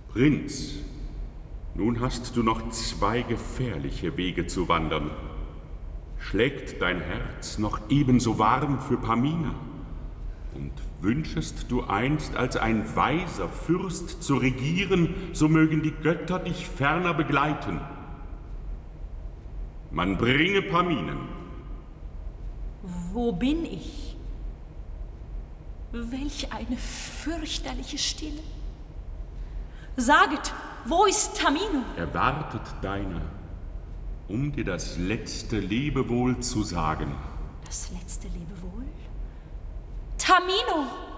Prinz, nun hast du noch 2 gefährliche Wege zu wandern. Schlägt dein Herz noch ebenso warm für Pamina? Und wünschest du einst als ein weiser Fürst zu regieren, so mögen die Götter dich ferner begleiten. Man bringe Paminen. Wo bin ich? Welch eine fürchterliche Stille. Saget, wo ist Tamino? Er wartet deiner, um dir das letzte Lebewohl zu sagen. Das letzte Lebewohl? Tamino!